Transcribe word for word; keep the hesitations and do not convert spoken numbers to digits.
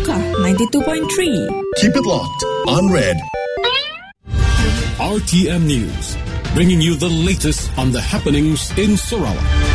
Pukka ninety-two point three. Keep it locked on Red. R T M News, bringing you the latest on the happenings in Sarawak.